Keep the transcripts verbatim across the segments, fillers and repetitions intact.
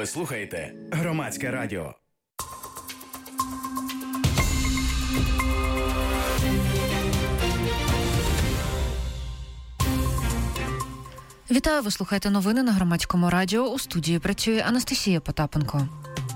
Ви слухаєте Громадське радіо. Вітаю, ви слухаєте новини на Громадському радіо. У студії працює Анастасія Потапенко.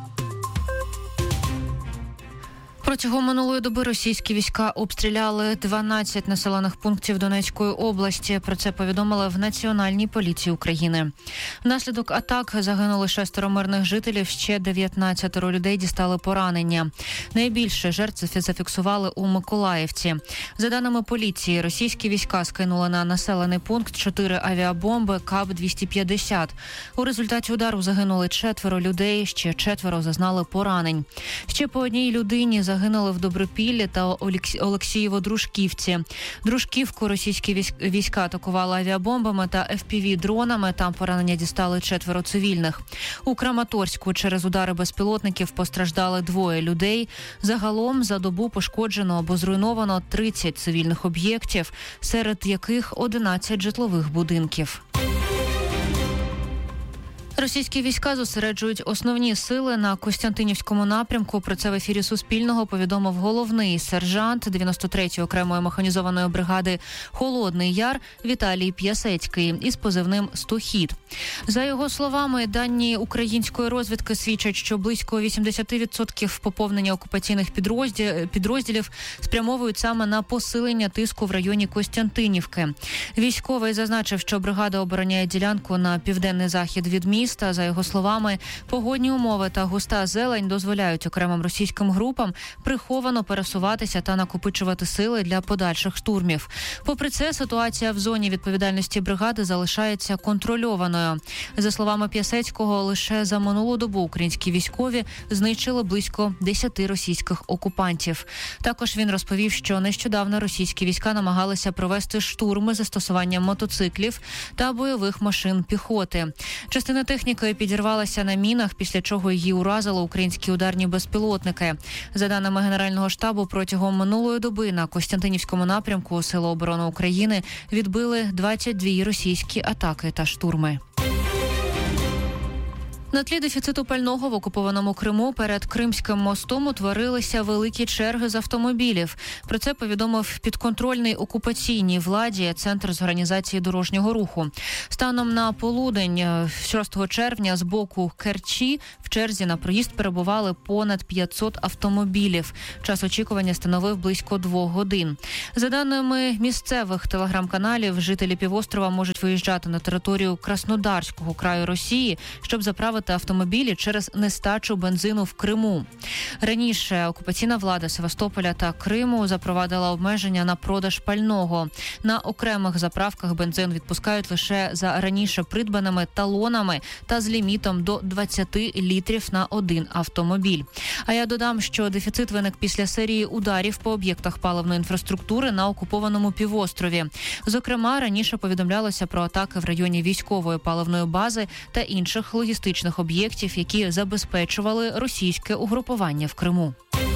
Протягом минулої доби російські війська обстріляли дванадцять населених пунктів Донецької області. Про це повідомили в Національній поліції України. Внаслідок атак загинули шестеро мирних жителів, ще дев'ятнадцять людей дістали поранення. Найбільше жертв зафіксували у Миколаївці. За даними поліції, російські війська скинули на населений пункт чотири авіабомби КАП двісті п'ятдесят. У результаті удару загинули четверо людей, ще четверо зазнали поранень. Ще по одній людині загинули Загинули в Добропіллі та Олексієво-Дружківці. Дружківку російські війська атакували авіабомбами та еф пі ві-дронами. Там поранення дістали четверо цивільних. У Краматорську через удари безпілотників постраждали двоє людей. Загалом за добу пошкоджено або зруйновано тридцять цивільних об'єктів, серед яких одинадцять житлових будинків. Російські війська зосереджують основні сили на Костянтинівському напрямку. Про це в ефірі Суспільного повідомив головний сержант дев'яносто третьої окремої механізованої бригади «Холодний Яр» Віталій П'ясецький із позивним «Стохід». За його словами, дані української розвідки свідчать, що близько вісімдесят відсотків поповнення окупаційних підрозділів спрямовують саме на посилення тиску в районі Костянтинівки. Військовий зазначив, що бригада обороняє ділянку на південний захід від міста. За його словами, погодні умови та густа зелень дозволяють окремим російським групам приховано пересуватися та накопичувати сили для подальших штурмів. Попри це, ситуація в зоні відповідальності бригади залишається контрольованою. За словами П'ясецького, лише за минулу добу українські військові знищили близько десяти російських окупантів. Також він розповів, що нещодавно російські війська намагалися провести штурми застосуванням мотоциклів та бойових машин піхоти. Частина техніка підірвалася на мінах, після чого її уразили українські ударні безпілотники. За даними Генерального штабу, протягом минулої доби на Костянтинівському напрямку Сили оборони України відбили двадцять дві російські атаки та штурми. На тлі дефіциту пального в окупованому Криму перед Кримським мостом утворилися великі черги з автомобілів. Про це повідомив підконтрольний окупаційній владі Центр з організації дорожнього руху. Станом на полудень шостого червня з боку Керчі в черзі на проїзд перебували понад п'ятсот автомобілів. Час очікування становив близько двох годин. За даними місцевих телеграм-каналів, жителі півострова можуть виїжджати на територію Краснодарського краю Росії, щоб заправити автомобілі через нестачу бензину в Криму. Раніше окупаційна влада Севастополя та Криму запровадила обмеження на продаж пального. На окремих заправках бензин відпускають лише за раніше придбаними талонами та з лімітом до двадцять літрів на один автомобіль. А я додам, що дефіцит виник після серії ударів по об'єктах паливної інфраструктури на окупованому півострові. Зокрема, раніше повідомлялося про атаки в районі військової паливної бази та інших логістичних об'єктів, які забезпечували російське угрупування в Криму.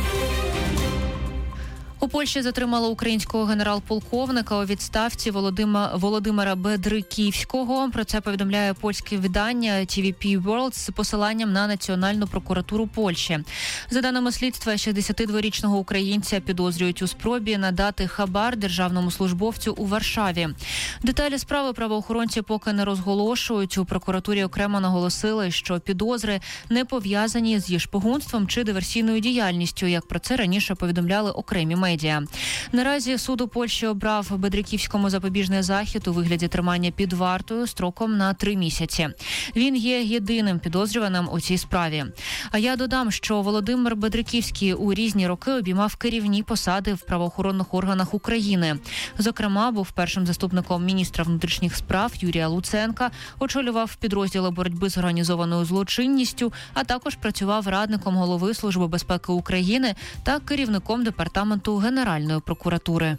У Польщі затримали українського генерал-полковника у відставці Володимира, Володимира Бедриківського. Про це повідомляє польське видання ті ві пі World з посиланням на Національну прокуратуру Польщі. За даними слідства, шістдесятидворічного українця підозрюють у спробі надати хабар державному службовцю у Варшаві. Деталі справи правоохоронці поки не розголошують. У прокуратурі окремо наголосили, що підозри не пов'язані з шпигунством чи диверсійною діяльністю, як про це раніше повідомляли окремі медіа. Наразі суд у Польщі обрав Бедриківському запобіжний захід у вигляді тримання під вартою строком на три місяці. Він є єдиним підозрюваним у цій справі. А я додам, що Володимир Бедриківський у різні роки обіймав керівні посади в правоохоронних органах України. Зокрема, був першим заступником міністра внутрішніх справ Юрія Луценка, очолював підрозділи боротьби з організованою злочинністю, а також працював радником голови Служби безпеки України та керівником департаменту Генеральної прокуратури.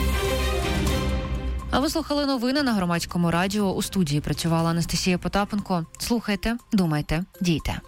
А ви слухали новини на Громадському радіо. У студії працювала Анастасія Потапенко. Слухайте, думайте, дійте.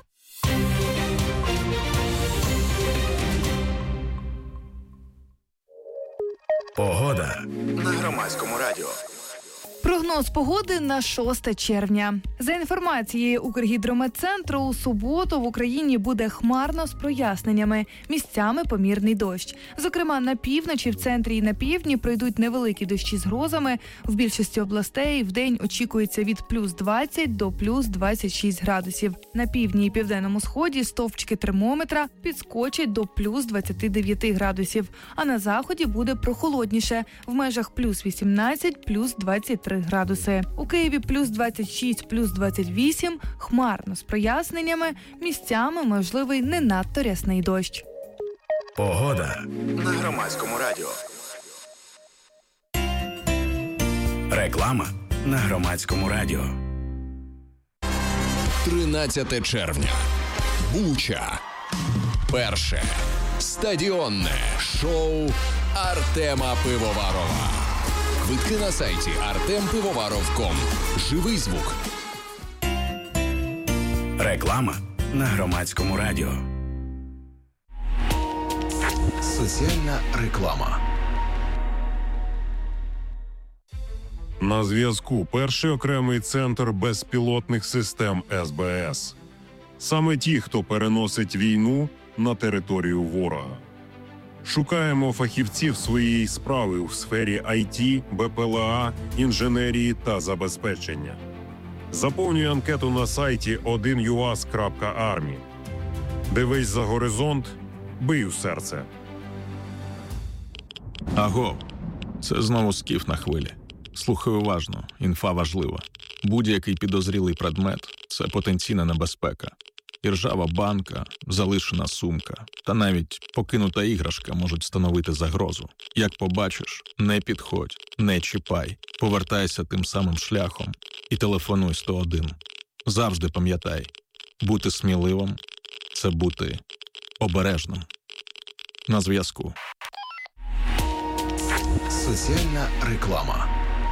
Погода на Громадському радіо. Прогноз Прогноз погоди на шосте червня. За інформацією Укргідрометцентру, у суботу в Україні буде хмарно з проясненнями. Місцями помірний дощ. Зокрема, на півночі, в центрі і на півдні пройдуть невеликі дощі з грозами. В більшості областей вдень очікується від плюс двадцять до плюс двадцять шість градусів. На півдні і південному сході стовпчики термометра підскочать до плюс двадцять дев'ять градусів. А на заході буде прохолодніше. В межах плюс вісімнадцять, плюс двадцять три градуси. У Києві плюс двадцять шість, плюс двадцять вісім, хмарно з проясненнями, місцями можливий не надто рясний дощ. Погода на Громадському радіо. Реклама на Громадському радіо. тринадцяте червня. Буча. Перше стадіонне шоу Артема Пивоварова. Квитки на сайті артем пивоваров крапка ком. Живий звук. Реклама на Громадському радіо. Соціальна реклама. На зв'язку перший окремий центр безпілотних систем ес бе ес. Саме ті, хто переносить війну на територію ворога. Шукаємо фахівців своєї справи у сфері ай ті, бе пе ел а, інженерії та забезпечення. Заповнюй анкету на сайті один ю ас крапка армі. Дивись за горизонт, бий у серце. Аго, це знову скіф на хвилі. Слухай уважно, інфа важлива. Будь-який підозрілий предмет – це потенційна небезпека. І ржава банка, залишена сумка та навіть покинута іграшка можуть становити загрозу. Як побачиш, не підходь, не чіпай, повертайся тим самим шляхом і телефонуй сто один. Завжди пам'ятай, бути сміливим – це бути обережним. На зв'язку. Соціальна реклама.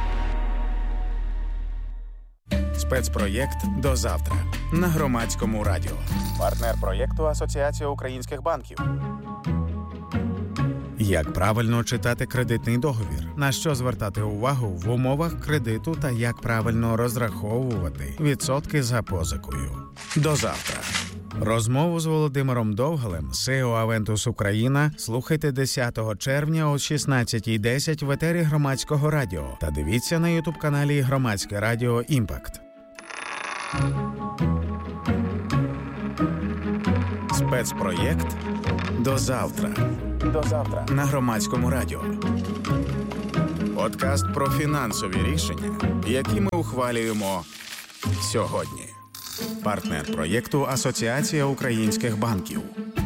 Спецпроєкт «До завтра» на Громадському радіо. Партнер проєкту Асоціація українських банків. Як правильно читати кредитний договір? На що звертати увагу в умовах кредиту та як правильно розраховувати відсотки за позикою? До завтра. Розмову з Володимиром Довгалем, сі і о Авентус Україна, слухайте десятого червня о шістнадцятій десять в етері Громадського радіо та дивіться на ютуб-каналі Громадське радіо «Імпакт». Спецпроєкт «До завтра». До завтра на Громадському радіо. Подкаст про фінансові рішення, які ми ухвалюємо сьогодні. Партнер проєкту Асоціація українських банків.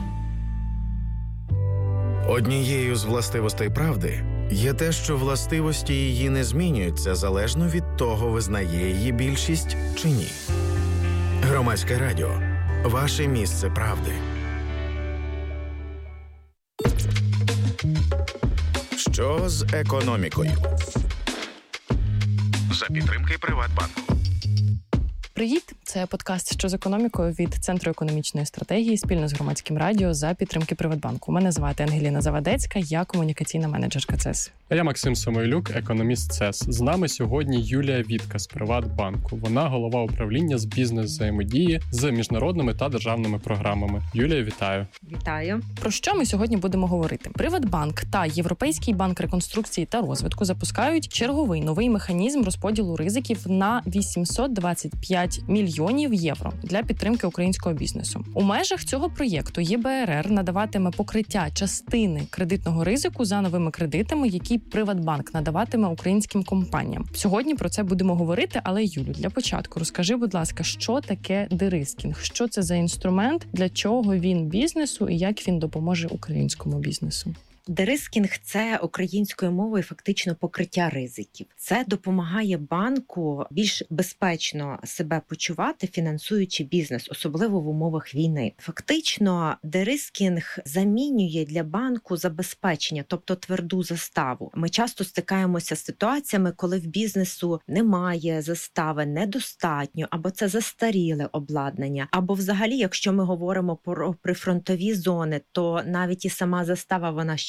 Однією з властивостей правди є те, що властивості її не змінюються залежно від того, визнає її більшість чи ні. Громадське радіо. Ваше місце правди. Що з економікою? За підтримки Приватбанку. Привіт! Це подкаст «Що з економікою» від Центру економічної стратегії спільно з Громадським радіо за підтримки Приватбанку. Мене звати Ангеліна Завадецька, я комунікаційна менеджерка ЦЕС. А я Максим Самойлюк, економіст ЦЕС. З нами сьогодні Юлія Вітка з Приватбанку. Вона голова управління з бізнес-взаємодії з міжнародними та державними програмами. Юлія, вітаю. Вітаю. Про що ми сьогодні будемо говорити? Приватбанк та Європейський банк реконструкції та розвитку запускають черговий новий механізм розподілу ризиків на вісімсот двадцять п'ять мільйонів євро для підтримки українського бізнесу. У межах цього проєкту є бе ер ер надаватиме покриття частини кредитного ризику за новими кредитами, які Приватбанк надаватиме українським компаніям. Сьогодні про це будемо говорити, але, Юлю, для початку розкажи, будь ласка, що таке дерискінг? Що це за інструмент, для чого він бізнесу і як він допоможе українському бізнесу? Дерискінг – це українською мовою фактично покриття ризиків. Це допомагає банку більш безпечно себе почувати, фінансуючи бізнес, особливо в умовах війни. Фактично, дерискінг замінює для банку забезпечення, тобто тверду заставу. Ми часто стикаємося з ситуаціями, коли в бізнесу немає застави, недостатньо, або це застаріле обладнання, або взагалі, якщо ми говоримо про прифронтові зони, то навіть і сама застава, вона ще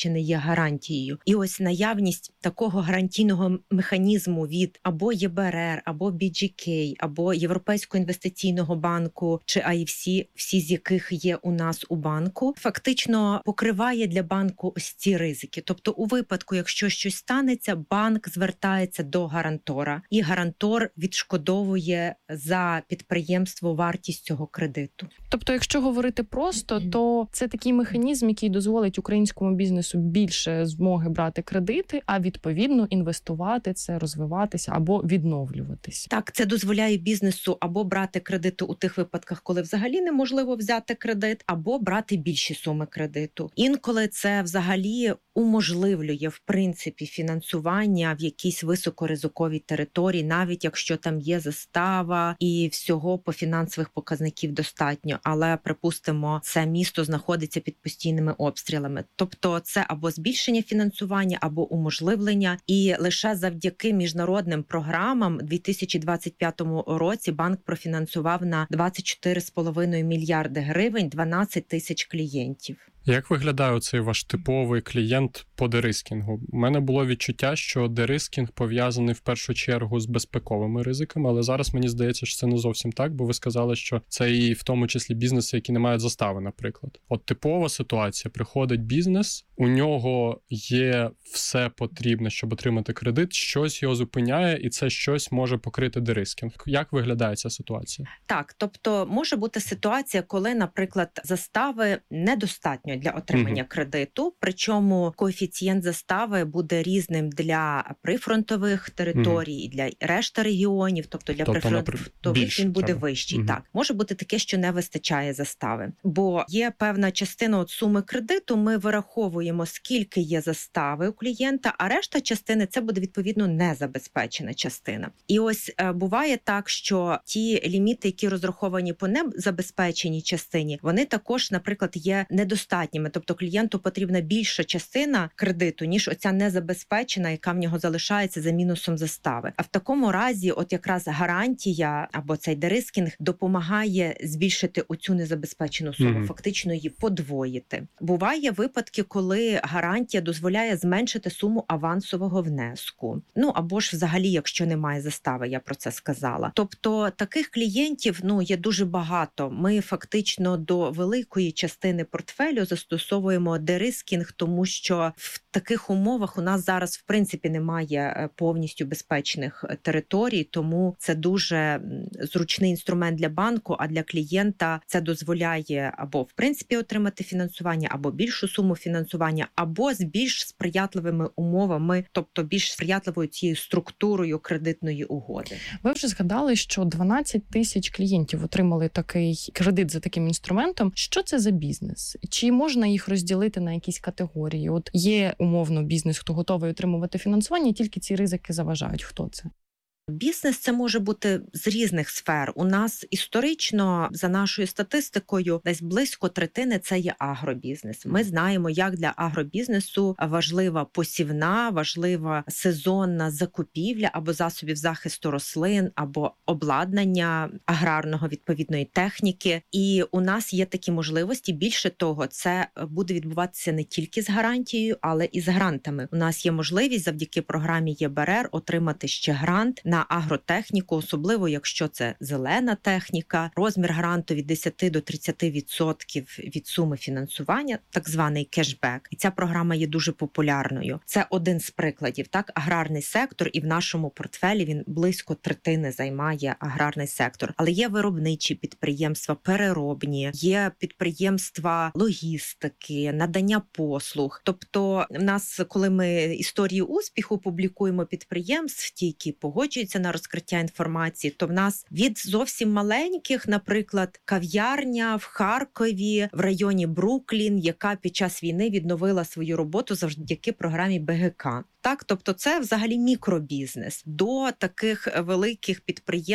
ще не є гарантією. І ось наявність такого гарантійного механізму від або є бе ер ер, або бі джі кей, або Європейського інвестиційного банку, чи ай еф сі, всі з яких є у нас у банку, фактично покриває для банку ось ці ризики. Тобто у випадку, якщо щось станеться, банк звертається до гарантора, і гарантор відшкодовує за підприємство вартість цього кредиту. Тобто, якщо говорити просто, то це такий механізм, який дозволить українському бізнесу більше змоги брати кредити, а відповідно інвестувати це, розвиватися або відновлюватися. Так, це дозволяє бізнесу або брати кредити у тих випадках, коли взагалі неможливо взяти кредит, або брати більші суми кредиту. Інколи це взагалі уможливлює, в принципі, фінансування в якійсь високоризиковій території, навіть якщо там є застава і всього по фінансових показників достатньо. Але, припустимо, це місто знаходиться під постійними обстрілами. Тобто це або збільшення фінансування, або уможливлення. І лише завдяки міжнародним програмам у дві тисячі двадцять п'ятому році банк профінансував на двадцять чотири з половиною мільярди гривень дванадцять тисяч клієнтів. Як виглядає цей ваш типовий клієнт по дерискінгу? У мене було відчуття, що дерискінг пов'язаний в першу чергу з безпековими ризиками, але зараз мені здається, що це не зовсім так, бо ви сказали, що це і в тому числі бізнеси, які не мають застави, наприклад. От типова ситуація, приходить бізнес, у нього є все потрібне, щоб отримати кредит, щось його зупиняє, і це щось може покрити дерискінг. Як виглядає ця ситуація? Так, тобто може бути ситуація, коли, наприклад, застави недостатньо для отримання uh-huh. кредиту, причому коефіцієнт застави буде різним для прифронтових територій uh-huh. і для решти регіонів, тобто для тобто, прифронтових він буде треба. вищий. Uh-huh. Так, може бути таке, що не вистачає застави, бо є певна частина от суми кредиту, ми вираховуємо, скільки є застави у клієнта, а решта частини це буде відповідно незабезпечена частина. І ось е, буває так, що ті ліміти, які розраховані по незабезпеченій частині, вони також, наприклад, є недостатніми. Тобто клієнту потрібна більша частина кредиту, ніж оця незабезпечена, яка в нього залишається за мінусом застави. А в такому разі от якраз гарантія або цей дерискінг допомагає збільшити оцю незабезпечену суму, mm-hmm. фактично її подвоїти. Буває випадки, коли гарантія дозволяє зменшити суму авансового внеску. Ну або ж взагалі, якщо немає застави, я про це сказала. Тобто таких клієнтів, ну, є дуже багато. Ми фактично до великої частини портфелю застосовуємо дерискінг, тому що в таких умовах у нас зараз, в принципі, немає повністю безпечних територій, тому це дуже зручний інструмент для банку, а для клієнта це дозволяє або, в принципі, отримати фінансування, або більшу суму фінансування, або з більш сприятливими умовами, тобто більш сприятливою цією структурою кредитної угоди. Ви вже згадали, що дванадцять тисяч клієнтів отримали такий кредит за таким інструментом. Що це за бізнес? Чи можна їх розділити на якісь категорії? От є умовно бізнес, хто готовий отримувати фінансування, і тільки ці ризики заважають. Хто це? Бізнес це може бути з різних сфер. У нас історично, за нашою статистикою, десь близько третини це є агробізнес. Ми знаємо, як для агробізнесу важлива посівна, важлива сезонна закупівля або засобів захисту рослин, або обладнання аграрного відповідної техніки. І у нас є такі можливості. Більше того, це буде відбуватися не тільки з гарантією, але і з грантами. У нас є можливість завдяки програмі є бе ер ер отримати ще грант на агротехніку, особливо якщо це зелена техніка. Розмір гранту від десять до тридцять відсотків від суми фінансування, так званий кешбек. І ця програма є дуже популярною. Це один з прикладів. Так, аграрний сектор, і в нашому портфелі він близько третини займає аграрний сектор. Але є виробничі підприємства, переробні, є підприємства логістики, надання послуг. Тобто в нас, коли ми історії успіху публікуємо підприємств, ті, які погоджуються на розкриття інформації, то в нас від зовсім маленьких, наприклад, кав'ярня в Харкові, в районі Бруклін, яка під час війни відновила свою роботу завдяки програмі бе ге ка. Так, тобто це взагалі мікробізнес. До таких великих підприємств,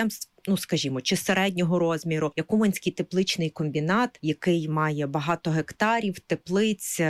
ну скажімо, чи середнього розміру, як Уманський тепличний комбінат, який має багато гектарів, теплиць,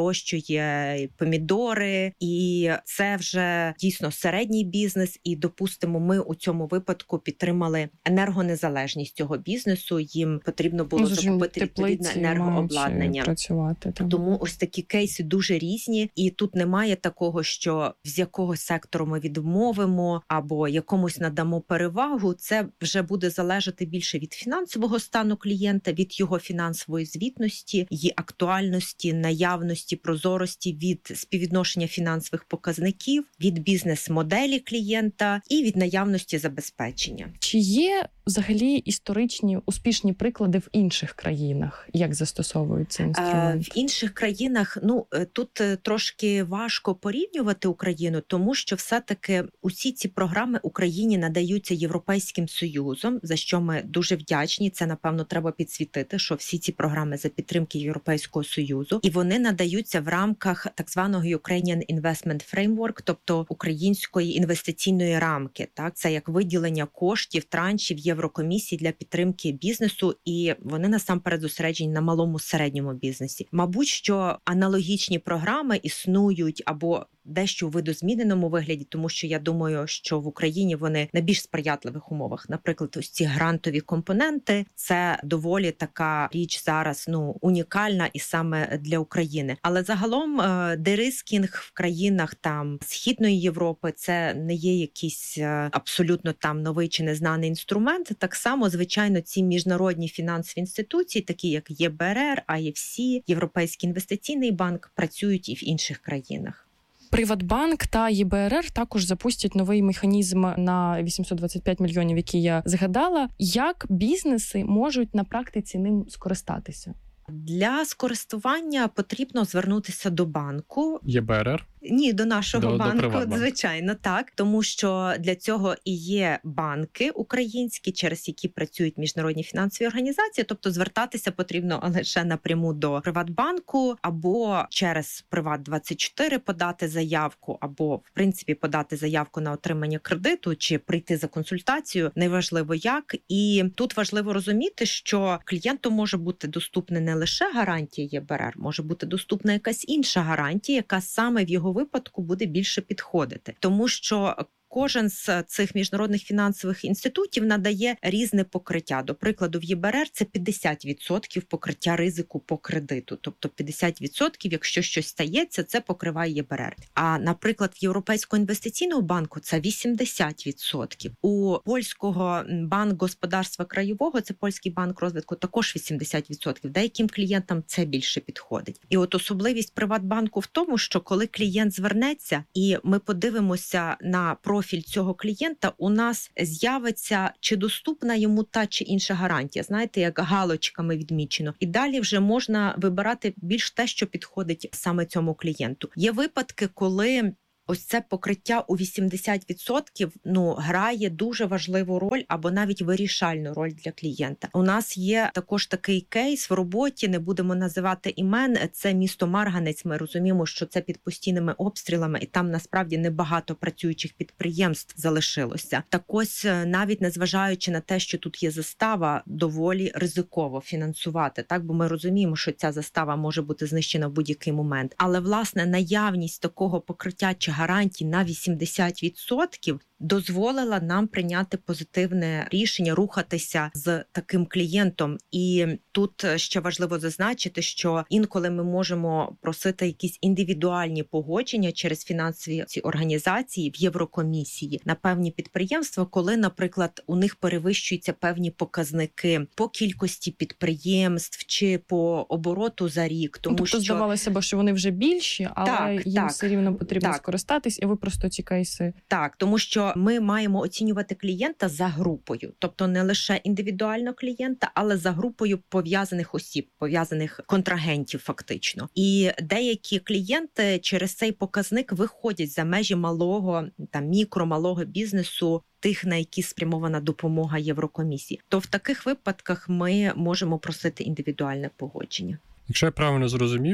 вирощує помідори, і це вже дійсно середній бізнес. І, допустимо, ми у цьому випадку підтримали енергонезалежність цього бізнесу. Їм потрібно було ну, закупити відповідне енергообладнання. Працювати, так. Тому ось такі кейси дуже різні, і тут немає такого, що з якогось сектору ми відмовимо або якомусь надамо перевагу. Це вже буде залежати більше від фінансового стану клієнта, від його фінансової звітності, її актуальності, наявності, прозорості, від співвідношення фінансових показників, від бізнес-моделі клієнта і від наявності забезпечення. Чи є взагалі історичні успішні приклади в інших країнах, як застосовують цей інструмент? В інших країнах, ну, тут трошки важко порівнювати Україну, тому що все-таки усі ці програми Україні надаються Європейським Союзом, за що ми дуже вдячні. Це, напевно, треба підсвітити, що всі ці програми за підтримки Європейського Союзу, і вони надаються в рамках так званого Ukrainian Investment Framework, тобто української інвестиційної рамки. Так, це як виділення коштів, траншів Єврокомісії для підтримки бізнесу, і вони насамперед зосереджені на малому середньому бізнесі. Мабуть, що аналогічні програми існують або дещо у видозміненому вигляді, тому що я думаю, що в Україні вони на більш сприятливих умовах. Наприклад, ось ці грантові компоненти – це доволі така річ зараз, ну, унікальна і саме для України. Але загалом дерискінг в країнах там Східної Європи – це не є якийсь абсолютно там новий чи незнаний інструмент. Так само, звичайно, ці міжнародні фінансові інституції, такі як Є Б Р Р, Ай Еф Сі, Європейський інвестиційний банк, працюють і в інших країнах. Приватбанк та Є Б Р Р також запустять новий механізм на вісімсот двадцять п'ять мільйонів, який я згадала. Як бізнеси можуть на практиці ним скористатися? Для скористування потрібно звернутися до банку. Є Б Р Р? Ні, до нашого до, банку, до звичайно, так. Тому що для цього і є банки українські, через які працюють міжнародні фінансові організації. Тобто звертатися потрібно лише напряму до Приватбанку, або через Приват двадцять чотири подати заявку, або, в принципі, подати заявку на отримання кредиту, чи прийти за консультацію, неважливо як. І тут важливо розуміти, що клієнту може бути доступна не лише гарантія Є Б Р Р, може бути доступна якась інша гарантія, яка саме в його випадку буде більше підходити. Тому що кожен з цих міжнародних фінансових інститутів надає різне покриття. До прикладу, в Є Б Р Р це п'ятдесят відсотків покриття ризику по кредиту. Тобто п'ятдесят відсотків, якщо щось стається, це покриває Є Б Р Р. А, наприклад, в Європейського інвестиційного банку це вісімдесят відсотків. У Польського банк господарства краєвого, це Польський банк розвитку, також вісімдесят відсотків. Деяким клієнтам це більше підходить. І от особливість Приватбанку в тому, що коли клієнт звернеться, і ми подивимося на профіль профіль цього клієнта, у нас з'явиться, чи доступна йому та чи інша гарантія. Знаєте, як галочками відмічено. І далі вже можна вибирати більш те, що підходить саме цьому клієнту. Є випадки, коли ось це покриття у вісімдесят відсотків, ну, грає дуже важливу роль або навіть вирішальну роль для клієнта. У нас є також такий кейс в роботі, не будемо називати імен, це місто Марганець. Ми розуміємо, що це під постійними обстрілами, і там насправді небагато працюючих підприємств залишилося. Так ось, навіть незважаючи на те, що тут є застава, доволі ризиково фінансувати, так? Бо ми розуміємо, що ця застава може бути знищена в будь-який момент. Але, власне, наявність такого покриття чи гарантій на вісімдесят відсотків дозволила нам прийняти позитивне рішення, рухатися з таким клієнтом. І тут ще важливо зазначити, що інколи ми можемо просити якісь індивідуальні погодження через фінансові ці організації в Єврокомісії на певні підприємства, коли, наприклад, у них перевищуються певні показники по кількості підприємств чи по обороту за рік. Тому тобто, що здавалося б, що вони вже більші, але так, їм так, все рівно потрібно так. скористатись, і ви просто ці кейси. Так, тому що ми маємо оцінювати клієнта за групою, тобто не лише індивідуально клієнта, але за групою пов'язаних осіб, пов'язаних контрагентів фактично. І деякі клієнти через цей показник виходять за межі малого, там, мікро-малого бізнесу, тих, на які спрямована допомога Єврокомісії. То в таких випадках ми можемо просити індивідуальне погодження. Якщо я правильно зрозумів,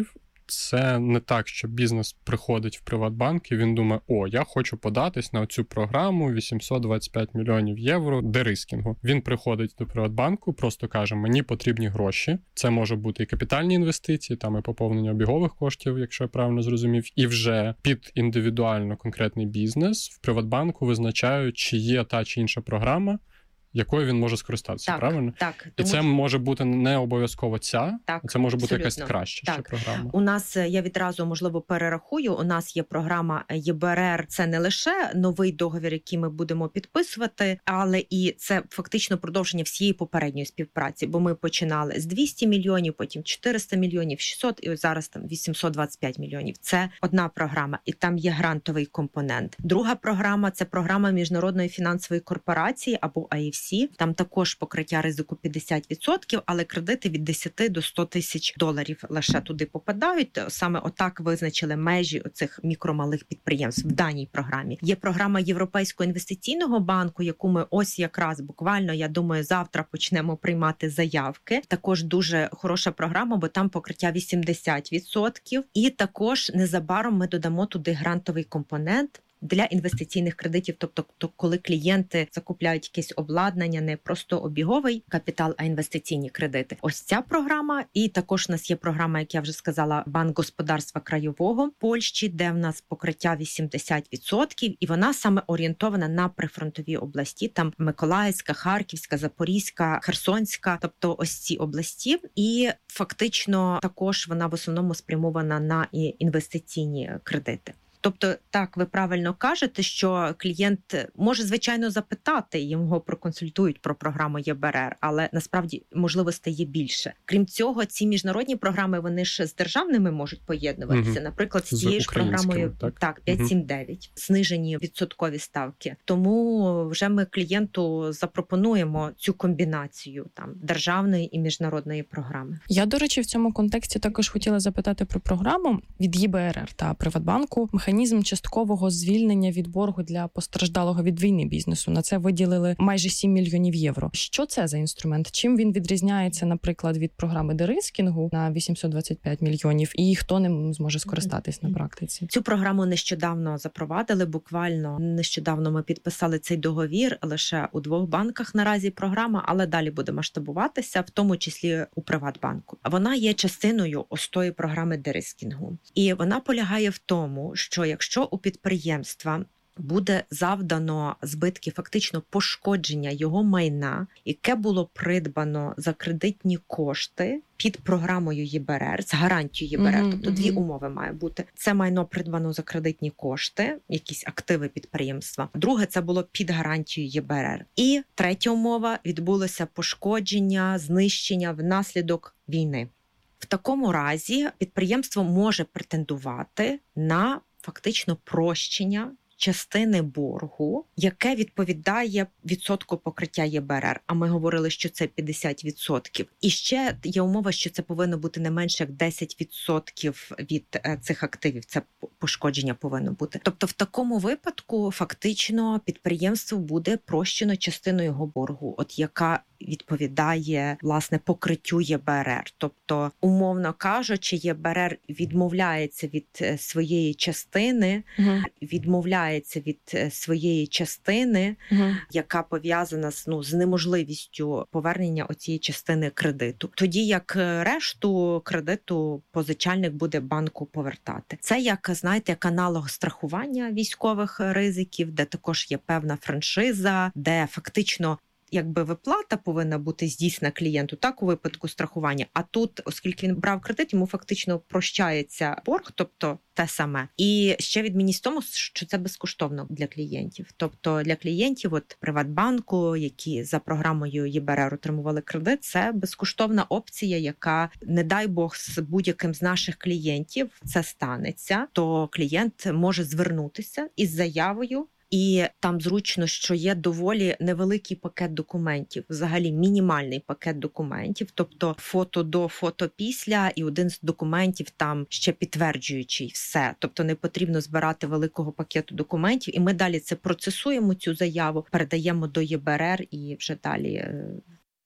це не так, що бізнес приходить в Приватбанк і він думає, о, я хочу податись на цю програму вісімсот двадцять п'ять мільйонів євро дерискінгу. Він приходить до Приватбанку, просто каже, мені потрібні гроші. Це може бути і капітальні інвестиції, там і поповнення обігових коштів, якщо я правильно зрозумів. І вже під індивідуально конкретний бізнес в Приватбанку визначають, чи є та чи інша програма, якою він може скористатися, так, правильно? Так. І це може бути не обов'язково ця, так, це може бути абсолютно. Якась краща ще програма. У нас, я відразу, можливо, перерахую, у нас є програма ЄБРР, це не лише новий договір, який ми будемо підписувати, але і це фактично продовження всієї попередньої співпраці, бо ми починали з двісті мільйонів, потім чотириста мільйонів, шістсот, і ось зараз там вісімсот двадцять п'ять мільйонів. Це одна програма, і там є грантовий компонент. Друга програма – це програма Міжнародної фінансової корпорації або ай еф сі. Там також покриття ризику п'ятдесят відсотків, але кредити від десять до ста тисяч доларів лише туди попадають. Саме отак визначили межі оцих мікромалих підприємств в даній програмі. Є програма Європейського інвестиційного банку, яку ми ось якраз буквально, я думаю, завтра почнемо приймати заявки. Також дуже хороша програма, бо там покриття вісімдесят відсотків. І також незабаром ми додамо туди грантовий компонент для інвестиційних кредитів, тобто коли клієнти закупляють якесь обладнання, не просто обіговий капітал, а інвестиційні кредити. Ось ця програма. І також у нас є програма, як я вже сказала, Банк господарства краєвого Польщі, де в нас покриття вісімдесят відсотків, і вона саме орієнтована на прифронтові області, там Миколаївська, Харківська, Запорізька, Херсонська, тобто ось ці області. І фактично також вона в основному спрямована на інвестиційні кредити. Тобто, так, ви правильно кажете, що клієнт може, звичайно, запитати, його проконсультують про програму ЄБРР, але насправді можливостей є більше. Крім цього, ці міжнародні програми, вони ж з державними можуть поєднуватися. Угу. Наприклад, з цією ж програмою так, так п'ять сім дев'ять, угу. знижені відсоткові ставки. Тому вже ми клієнту запропонуємо цю комбінацію там державної і міжнародної програми. Я, до речі, в цьому контексті також хотіла запитати про програму від ЄБРР та Приватбанку. Механізм часткового звільнення від боргу для постраждалого від війни бізнесу. На це виділили майже сім мільйонів євро. Що це за інструмент? Чим він відрізняється, наприклад, від програми дерискінгу на вісімсот двадцять п'ять мільйонів? І хто ним зможе скористатись на практиці? Цю програму нещодавно запровадили. Буквально нещодавно ми підписали цей договір. Лише у двох банках наразі програма, але далі буде масштабуватися, в тому числі у Приватбанку. Вона є частиною ось тої програми дерискінгу. І вона полягає в тому, що якщо у підприємства буде завдано збитки, фактично пошкодження його майна, яке було придбано за кредитні кошти під програмою ЄБРР, з гарантією ЄБРР, mm-hmm. тобто дві умови має бути. Це майно придбано за кредитні кошти, якісь активи підприємства. Друге, це було під гарантією ЄБРР. І третя умова, відбулося пошкодження, знищення внаслідок війни. В такому разі підприємство може претендувати на фактично прощення частини боргу, яке відповідає відсотку покриття ЄБРР. А ми говорили, що це п'ятдесят відсотків. І ще є умова, що це повинно бути не менше як десять відсотків від цих активів. Це пошкодження повинно бути. Тобто в такому випадку фактично підприємство буде прощено частину його боргу, от яка відповідає, власне, покриттю ЄБРР. Тобто, умовно кажучи, ЄБРР відмовляється від своєї частини, угу. відмовляється від своєї частини, угу. яка пов'язана з, ну, з неможливістю повернення оцієї частини кредиту. Тоді як решту кредиту позичальник буде банку повертати. Це, як, знаєте, як аналог страхування військових ризиків, де також є певна франшиза, де фактично якби виплата повинна бути здійснена клієнту, так, у випадку страхування. А тут, оскільки він брав кредит, йому фактично прощається борг, тобто те саме. І ще відмінність в тому, що це безкоштовно для клієнтів. Тобто для клієнтів от Приватбанку, які за програмою ЄБРР отримували кредит, це безкоштовна опція, яка, не дай Бог, з будь-яким з наших клієнтів це станеться, то клієнт може звернутися із заявою. І там зручно, що є доволі невеликий пакет документів, взагалі мінімальний пакет документів, тобто фото до, фото після, і один з документів там ще підтверджуючий все. Тобто не потрібно збирати великого пакету документів, і ми далі це процесуємо, цю заяву, передаємо до ЄБРР і вже далі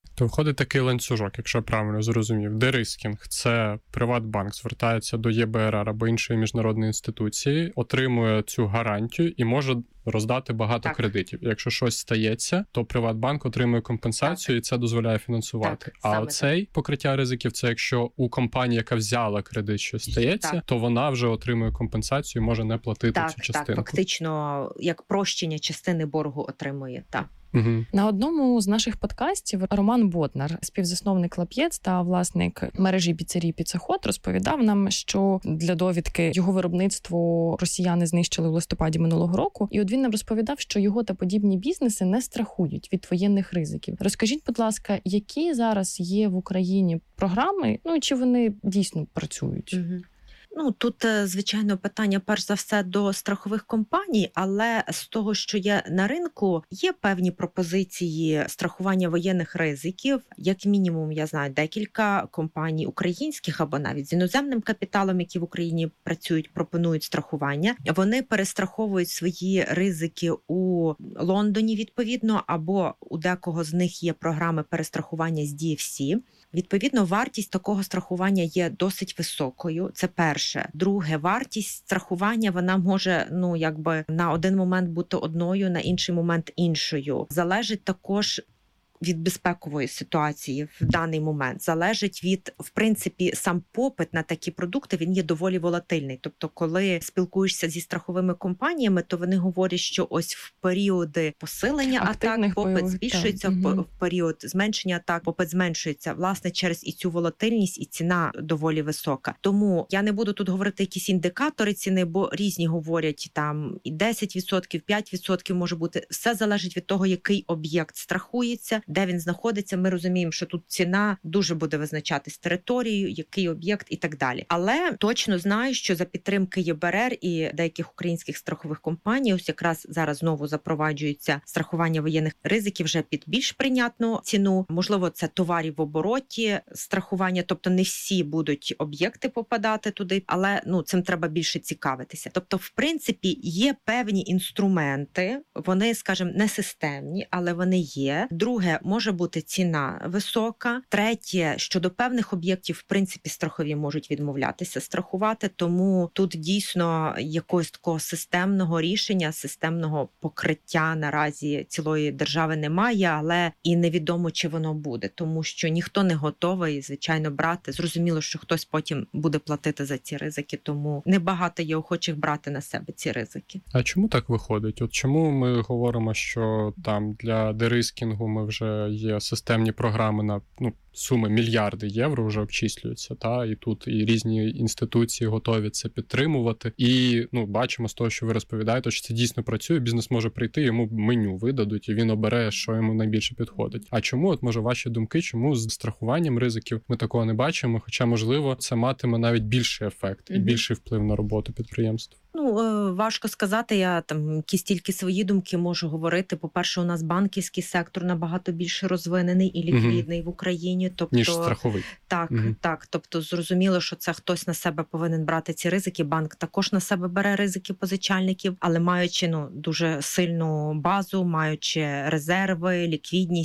То виходить такий ланцюжок, якщо я правильно зрозумів. Дерискінг – це Приватбанк звертається до Є Бе Ер Ер або іншої міжнародної інституції, отримує цю гарантію і може роздати багато так. кредитів. Якщо щось стається, то Приватбанк отримує компенсацію, так. і це дозволяє фінансувати. Так, а оцей так. покриття ризиків – це якщо у компанії, яка взяла кредит, щось стається, так. то вона вже отримує компенсацію і може не платити так, цю частинку. Так, фактично, як прощення частини боргу отримує, так. Угу. На одному з наших подкастів Роман Боднар, співзасновник Лап'єц та власник мережі піцерій «Піцеход», розповідав нам, що для довідки його виробництво росіяни знищили в листопаді минулого року. І от він нам розповідав, що його та подібні бізнеси не страхують від воєнних ризиків. Розкажіть, будь ласка, які зараз є в Україні програми, ну і чи вони дійсно працюють? Угу. Ну, тут, звичайно, питання, перш за все, до страхових компаній, але з того, що є на ринку, є певні пропозиції страхування воєнних ризиків. Як мінімум, я знаю, декілька компаній українських або навіть з іноземним капіталом, які в Україні працюють, пропонують страхування. Вони перестраховують свої ризики у Лондоні, відповідно, або у декого з них є програми перестрахування з Ді Еф Сі. Відповідно, вартість такого страхування є досить високою. Це перше. Друге, вартість страхування, вона може, ну, якби на один момент бути одною, на інший момент іншою. Залежить також від безпекової ситуації в даний момент, залежить від, в принципі, сам попит на такі продукти, він є доволі волатильний. Тобто, коли спілкуєшся зі страховими компаніями, то вони говорять, що ось в періоди посилення атак попит збільшується, в, в період зменшення атак попит зменшується. Власне, через і цю волатильність, і ціна доволі висока. Тому я не буду тут говорити якісь індикатори ціни, бо різні говорять, там і десять відсотків, п'ять відсотків може бути. Все залежить від того, який об'єкт страхується, де він знаходиться. Ми розуміємо, що тут ціна дуже буде визначатись територією, який об'єкт і так далі. Але точно знаю, що за підтримки Є Бе Ер Ер і деяких українських страхових компаній, ось якраз зараз знову запроваджується страхування воєнних ризиків вже під більш прийнятну ціну. Можливо, це товарів в обороті страхування, тобто не всі будуть об'єкти попадати туди, але ну цим треба більше цікавитися. Тобто, в принципі, є певні інструменти, вони, скажімо, не системні, але вони є. Друге, може бути ціна висока. Третє, щодо певних об'єктів, в принципі, страхові можуть відмовлятися страхувати, тому тут дійсно якогось такого системного рішення, системного покриття наразі цілої держави немає, але і невідомо, чи воно буде, тому що ніхто не готовий, звичайно, брати. Зрозуміло, що хтось потім буде платити за ці ризики, тому небагато є охочих брати на себе ці ризики. А чому так виходить? От чому ми говоримо, що там для дерискінгу ми вже є системні програми на, ну, суми мільярди євро вже обчислюються, та, і тут і різні інституції готові це підтримувати. І, ну, бачимо з того, що ви розповідаєте, що це дійсно працює, бізнес може прийти, йому меню видадуть, і він обере, що йому найбільше підходить. А чому, от, може, ваші думки, чому з страхуванням ризиків ми такого не бачимо, хоча, можливо, це матиме навіть більший ефект і mm-hmm. більший вплив на роботу підприємств? Ну, важко сказати, я там якісь тільки свої думки можу говорити. По-перше, у нас банківський сектор набагато більше розвинений і ліквідний mm-hmm. в Україні. Тобто, ніж страховий. Так, mm-hmm. так. Тобто, зрозуміло, що це хтось на себе повинен брати ці ризики. Банк також на себе бере ризики позичальників, але маючи, ну, дуже сильну базу, маючи резерви, ліквідність,